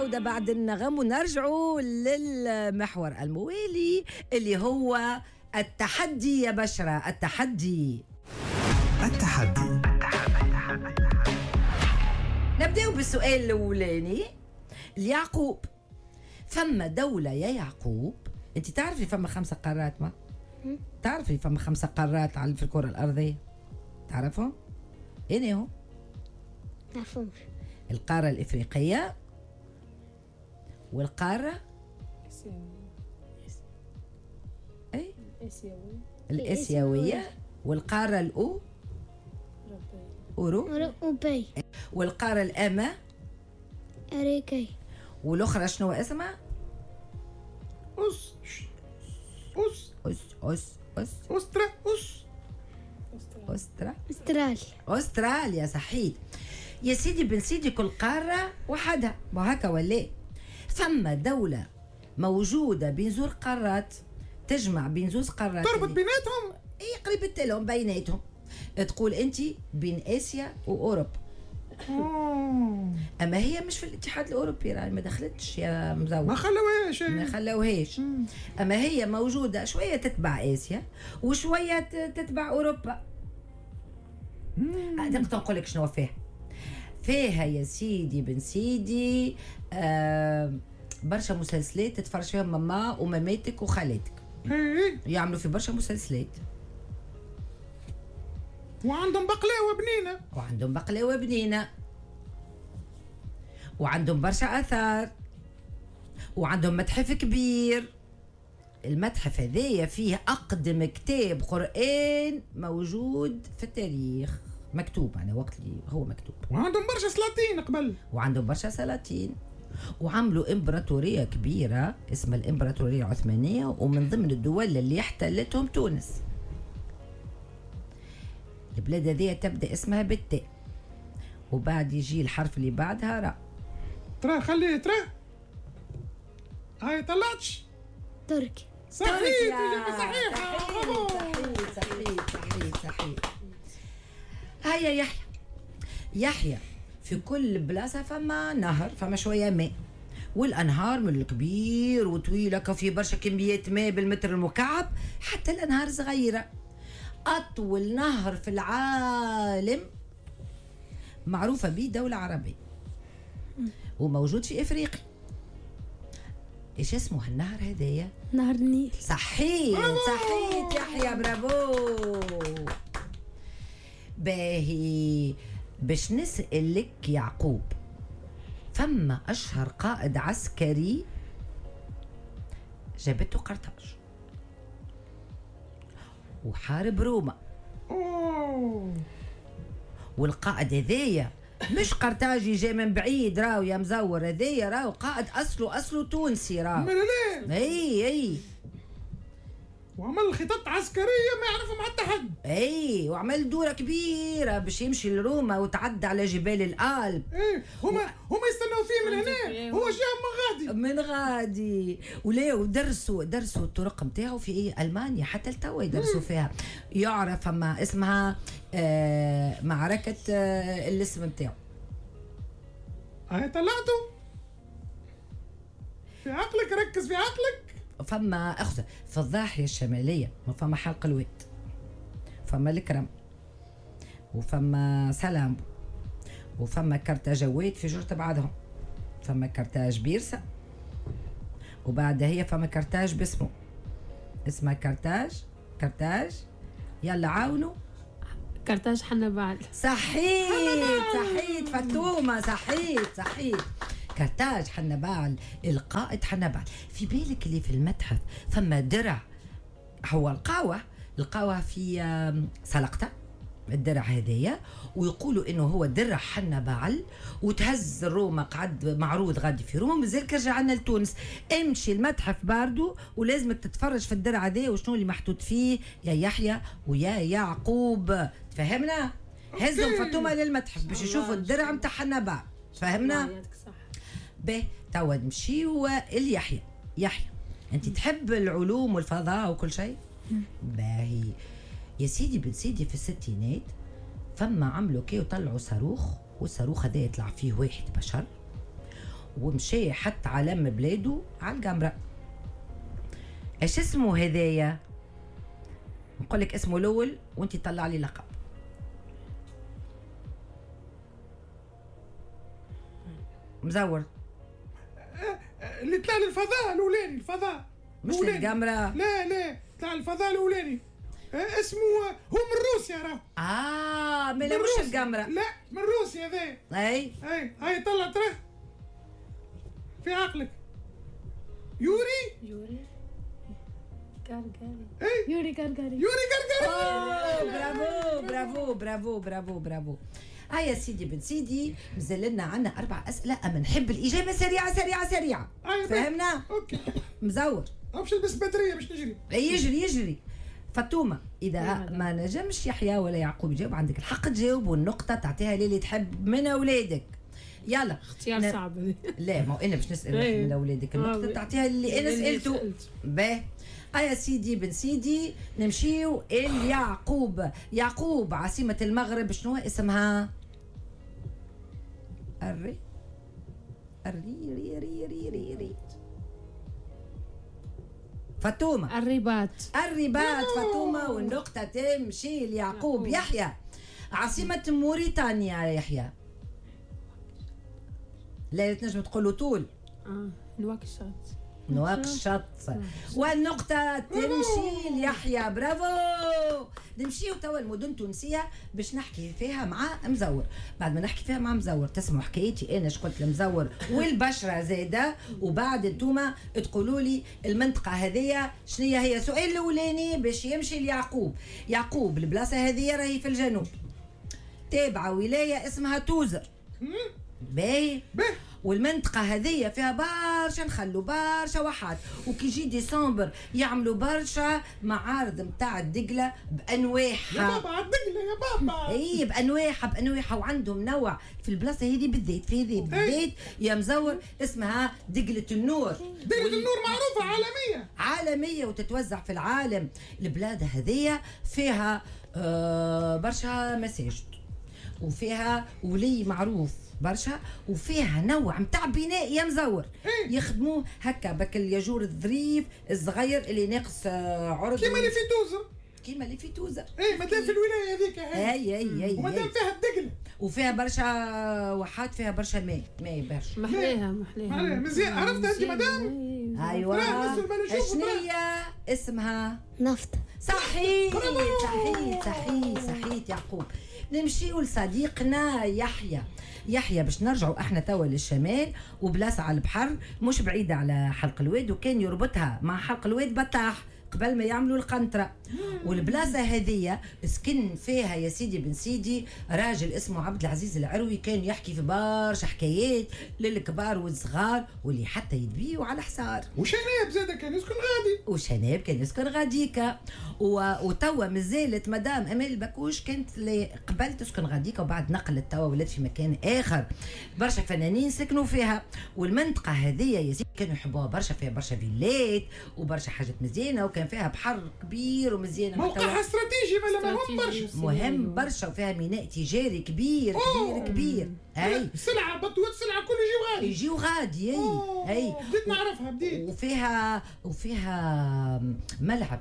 العودة بعد النغم ونرجعوا للمحور الموالي اللي هو التحدي يا بشرة. التحدي نبدأ بالسؤال الأولاني ليعقوب. فما دولة يا يعقوب، أنت تعرفي فما 5 قارات؟ ما تعرفي فما 5 قارات في الكرة الأرضية؟ تعرفهم؟ إيه هم؟ نعرفهمش. القارة الإفريقية والقارة الآسيوية والقارة أوروبي والقارة الأما أريكي والأخرى شنو اسمها؟ أستراليا. صحيح يا سيدي بن سيدي، كل قارة وحدها وهكا ولا؟ فما دولة موجودة بين زور قارات، تجمع بين زوز قارات، تربط بيناتهم. اي قريبت لهم بيناتهم. تقول انت بين اسيا واوروبا. اما هي مش في الاتحاد الاوروبي، راهي ما دخلتش يا مزور، ما خلوهاش. اما هي موجودة شوية تتبع اسيا وشوية تتبع اوروبا. نقدر نقول لك شنو فيها يا سيدي بن سيدي. برشا مسلسلات تتفرج فيهم ماما وماماتك وخالاتك، يعملوا في برشا مسلسلات. وعندهم بقلاوة بنينة وعندهم برشا آثار وعندهم متحف كبير. المتحف هذايا فيه أقدم كتاب قرآن موجود في التاريخ، مكتوب أنا وقت اللي هو مكتوب. وعندهم برشا سلاطين قبل، وعندهم برشا سلاطين، وعملوا إمبراطورية كبيرة اسمها الإمبراطورية العثمانية، ومن ضمن الدول اللي احتلتهم تونس. البلاد هذه تبدأ اسمها بالتاء، وبعد يجي الحرف اللي بعدها راء. خليه هاي طلعتش تركي. صحيح. هيا يحيى في كل بلاصة فما نهر، فما شوية ماء، والأنهار من الكبير وطويلة كفي برشا كميات ماء بالمتر المكعب، حتى الأنهار صغيرة. أطول نهر في العالم معروفة به دولة عربية وموجود في إفريقيا. إيش اسمه النهر هذايا؟ نهر النيل. صحيح يحيى، برافو. باهي باش نسألك يعقوب، فما أشهر قائد عسكري جابته قرطاج وحارب روما. والقائد هذايا مش قرطاجي جاي من بعيد، راو يا مزور، هذايا راو قائد أصله تونسي راو. اي وعمل خطط عسكرية ما يعرفهم حتى حد. اي وعمل دورة كبيرة باش يمشي لروما وتعدى على جبال الألب. هما يستنوا فيه من هنا، هو جاء من غادي ولا ودرسوا الطرق نتاعو في ألمانيا، حتى التوا يدرسوا فيها. يعرف ما اسمها معركة الاسم نتاعو. هاي طلعته في عقلك، ركز في عقلك. فما أخذ في الضاحية الشمالية، فما حلق الواد، فما الكرم، وفما سلام، وفما كرتاجوات في جرة بعضهم، فما كرتاج بيرسا، وبعدها هي فما كرتاج باسمه، اسمها كرتاج يلا عاونوا، كرتاج حنبال. صحيح فتومة، صحيح كرتاج حنبال، القائد حنبال. في بالك اللي في المتحف فما درع، هو القاوة في سلقته الدرع هذايا، ويقولوا انه هو درع حنبال، وتهز روما، قعد معروض غادي في روما، مازال كرجع عنا لتونس. امشي المتحف باردو ولازمك تتفرج في الدرع هذايا وشنو اللي محطوط فيه يا يحيى ويا يعقوب. تفهمنا؟ هزهم فطومة للمتحف باش يشوفوا الدرع متاع حنبال. تفهمنا؟ به توا نمشيو اليحيى. انت تحب العلوم والفضاء وكل شيء؟ باهي يا سيدي بن سيدي، في الستينات فما عملوا كي وطلعوا صاروخ، والصاروخ هذا يطلع فيه واحد بشر، ومشي حط علم بلاده على القمرة. ايش اسمه هذايا؟ نقول لك اسمه الاول وانت طلع لي لقب. مزور اللي طلع للفضاء الاولاني، الفضاء مش للقمرة. لا طلع الفضاء الاولاني. اسمه هو من روسيا راهو. ما مش القمرة. لا من روسيا ذا. اي هاي طلع ترى في عقلك. يوري كارغاري. يوري كارغاري. يوري كارغاري. برافو. يا سيدي بن سيدي، مازال لنا عندنا 4 أسئلة، أما نحب الإجابة سريعة. فهمنا؟ اوكي. مزور باش نلبس بدرية باش نجري. يجري. فاطمة، إذا ما نجمش يحيى ولا يعقوب يجاوب، عندك الحق تجاوب والنقطة تعطيها للي تحب من أولادك. يلا اختيار صعب. لا، ما أنا باش نسأل من أولادك، النقطة تعطيها اللي أنا سألته. باهي. يا سيدي بن سيدي، نمشيو يعقوب عاصمة المغرب شنو اسمها؟ الري فاطمة. الرباط. فاطمة، والنقطة تمشي ليعقوب. يحيى عاصمة موريتانيا يا يحيى. لا تنجم تقولوا طول. نواكشوط. والنقطة تمشي ليحيى. برافو. نمشيو توا المدن التونسية باش نحكي فيها مع مزور. بعد ما نحكي فيها مع مزور تسمعوا حكايتي انا شقلت المزور والبشرة زايدة، وبعد انتوما تقولوا لي المنطقة هذيا شنية هي. سؤال الاولاني باش يمشي ليعقوب البلاصة هذيا راهي في الجنوب، تابعة ولاية اسمها توزر. باهي. والمنطقة هذيا فيها برشا نخلوا برشا واحات، وكي يجي ديسمبر يعملوا برشا معارض متاع الدقلة بأنواعها. يا بابا الدقلة يا بابا. اي بأنواعها، وعندهم نوع في البلاصة هذه بالذات، في هذه بالذات يا مزور اسمها دقلة النور. دقلة النور معروفة عالمية وتتوزع في العالم. البلاد هذيا فيها برشا مساجد، وفيها ولي معروف برشا، وفيها نوع متاع بناء يا مزور. يخدموه هكا بك الياجور الظريف الصغير اللي ناقص عرض، كيما اللي في توزر. مادام في الولايه هذيك. اي ومادام فيها الدقله وفيها برشا واحات، فيها برشا ماء برشا. محليها مزيان. عرفت انت مدام؟ ايوه. شنية اسمها؟ نفط. صحيح يعقوب. نمشيو لصديقنا يحيى باش نرجعوا احنا توا للشمال، وبلاصه على البحر مش بعيده على حلق الواد، وكان يربطها مع حلق الواد بطاح قبل ما يعملوا القنطرة. والبلاصة هذية سكن فيها يا سيدي بن سيدي راجل اسمه عبد العزيز العروي، كان يحكي في برشا حكايات للكبار والصغار، واللي حتى يدبيوا على حصار. وشناب زاد كان يسكن غاديكا. وتوا مازالت مدام امال بكوش كانت قبل تسكن غاديكا، وبعد نقلت توا ولات في مكان اخر. برشا فنانين سكنوا فيها. والمنطقة هذية يا سيدي كانوا يحبوها برشا، فيها برشا فيلات وبرشا حاجات مزيانة، وكان فيها بحر كبير ومزيانة. موقعها استراتيجي ولا مهم برشا، وفيها ميناء تجاري كبير. اي سلعة بطوات، سلعة كل يجيو غادي. اي بديت نعرفها. وفيها ملعب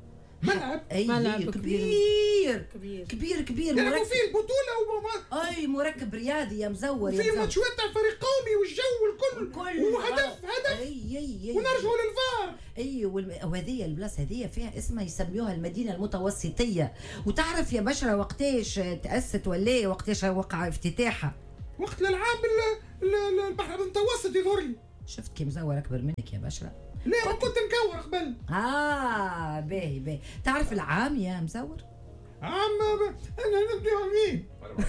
كبير يعني فيه البطولة مركب رياضي يا مزور، وفيه ماتشات تاع فريق قومي والجو الكل وهدف ونرجعوا للفار. وهذه البلاصه هذه فيها اسمها يسميوها المدينه المتوسطيه. وتعرف يا بشرى وقتاش تاسست ولا وقتاش وقع افتتاحها؟ وقت الالعاب البحر المتوسط يظهر لي. شفت كي مزور اكبر منك يا بشرى. لا ما كنت نكور قبل. باهي. تعرف العام يا مزور؟ انا نبداو مين؟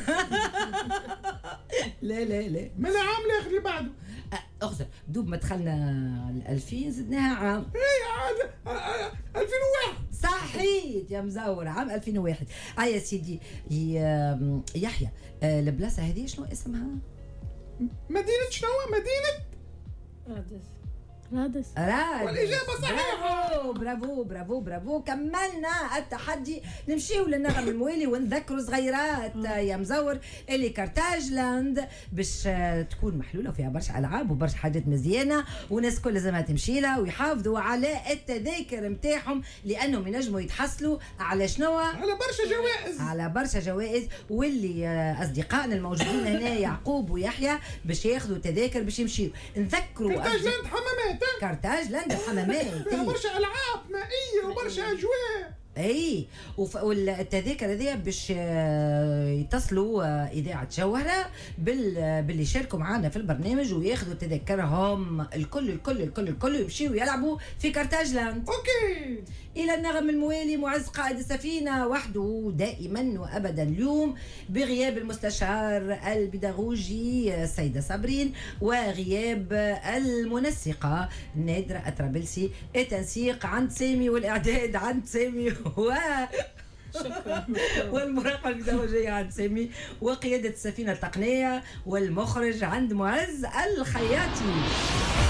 لا ما العام الاخر اللي بعده. اخزر دوب ما دخلنا 2000 زدناها عام. عاد 2001. صحيت يا مزور، عام 2001. يا سيدي يحيى، البلاصه هذه شنو اسمها؟ مدينة شنو؟ مدينة رادس. والإجابة صحيحة. برافو. كملنا التحدي. نمشيو للنغم الموالي ونذكروا صغيرات يا مزور اللي كارتاج لاند باش تكون محلولة وفيها برشا ألعاب وبرشا حاجات مزيانة، وناس كل لازمها تمشي لها ويحافظوا على التذاكر متاعهم لأنهم ينجموا يتحصلوا على شنو؟ على برشا جوائز. واللي أصدقائنا الموجودين هنا يعقوب ويحيى باش ياخذوا تذاكر باش يمشيو. نذكروا كارتاج لاند حمامات. كارتاج لاند الحمامات فيها برشا ألعاب مائية وبرشا أجواء. اي والتذاكر هذه باش يتصلوا اذاعه جوهره باللي شاركوا معنا في البرنامج وياخذوا تذكرهم الكل يمشيوا يلعبوا في كارتاج لاند. اوكي. الى النغم الموالي معز قائد السفينه وحده دائما وابدا اليوم بغياب المستشار البيداغوجي السيده صابرين وغياب المنسقه نادره الطرابلسي. التنسيق عند سامي والاعداد عند سامي والمراقبة البيداغوجية عند سامي وقيادة السفينة التقنية والمخرج عند معز الخياطي.